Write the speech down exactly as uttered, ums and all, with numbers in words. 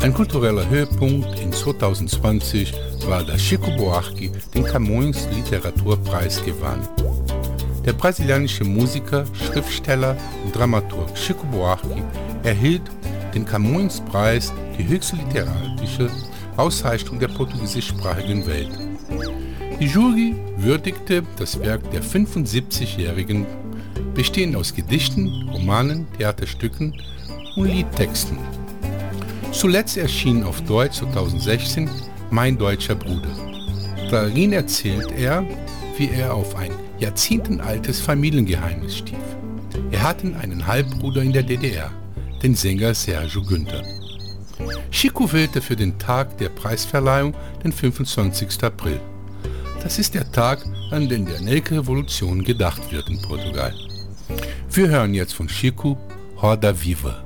Ein kultureller Höhepunkt in zwanzig zwanzig war, dass Chico Buarque den Camões Literaturpreis gewann. Der brasilianische Musiker, Schriftsteller und Dramaturg Chico Buarque erhielt den Camões-Preis, die höchste literarische Auszeichnung der portugiesischsprachigen Welt. Die Jury würdigte das Werk der fünfundsiebzigjährigen, bestehend aus Gedichten, Romanen, Theaterstücken und Liedtexten. Zuletzt erschien auf Deutsch zweitausendsechzehn Mein deutscher Bruder. Darin erzählt er, wie er auf ein jahrzehntealtes Familiengeheimnis stieß. Er hatte einen Halbbruder in der D D R, den Sänger Sergio Günther. Chico wählte für den Tag der Preisverleihung den fünfundzwanzigsten April. Das ist der Tag, an den der Nelke-Revolution gedacht wird in Portugal. Wir hören jetzt von Chico Roda Viva.